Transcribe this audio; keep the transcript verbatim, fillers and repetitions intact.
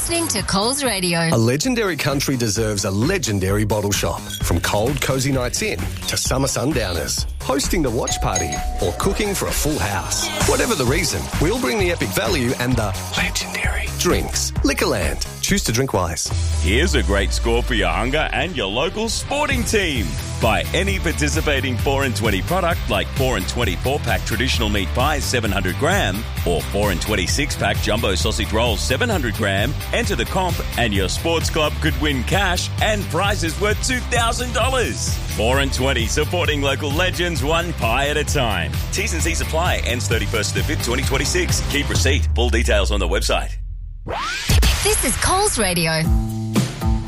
listening to Coles Radio. A legendary country deserves a legendary bottle shop. From cold, cosy nights in to summer sundowners, hosting the watch party or cooking for a full house. Whatever the reason, we'll bring the epic value and the legendary drinks. Liquorland. Choose to drink wise. Here's a great score for your hunger and your local sporting team. Buy any participating four and twenty product like four and twenty four-pack traditional meat pies seven hundred gram or four and twenty six-pack jumbo sausage rolls seven hundred gram. Enter the comp and your sports club could win cash and prizes worth two thousand dollars. four and twenty, supporting local legends one pie at a time. T's and C's apply. Ends thirty-first of the fifth, twenty twenty-six. Keep receipt. Full details on the website. This is Coles Radio.